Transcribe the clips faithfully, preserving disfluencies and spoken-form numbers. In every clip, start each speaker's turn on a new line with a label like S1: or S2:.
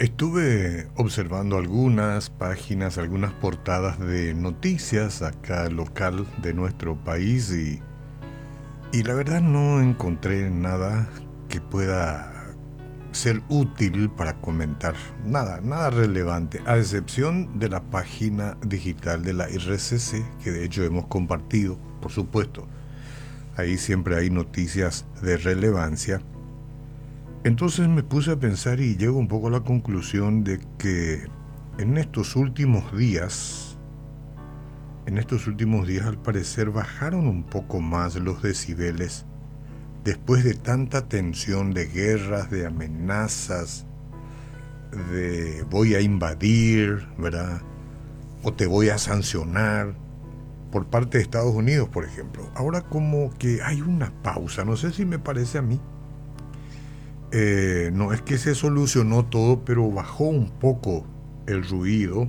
S1: Estuve observando algunas páginas, algunas portadas de noticias acá local de nuestro país y, y la verdad no encontré nada que pueda ser útil para comentar. Nada, nada relevante, a excepción de la página digital de la R C C, que de hecho hemos compartido, por supuesto. Ahí siempre hay noticias de relevancia. Entonces me puse a pensar y llego un poco a la conclusión de que en estos últimos días, en estos últimos días al parecer bajaron un poco más los decibeles después de tanta tensión de guerras, de amenazas, de voy a invadir, ¿verdad? O te voy a sancionar por parte de Estados Unidos, por ejemplo. Ahora como que hay una pausa, no sé si me parece a mí. Eh, no es que se solucionó todo, pero bajó un poco el ruido.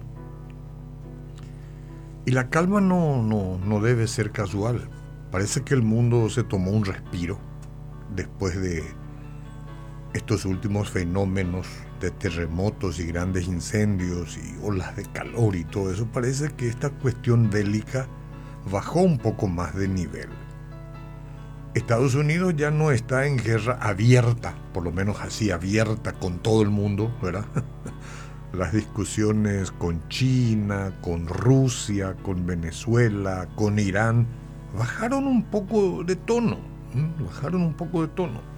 S1: Y la calma no, no, no debe ser casual. Parece que el mundo se tomó un respiro después de estos últimos fenómenos de terremotos y grandes incendios y olas de calor y todo eso. Parece que esta cuestión bélica bajó un poco más de nivel. Estados Unidos ya no está en guerra abierta, por lo menos así abierta con todo el mundo, ¿verdad? Las discusiones con China, con Rusia, con Venezuela, con Irán, bajaron un poco de tono, ¿eh? bajaron un poco de tono.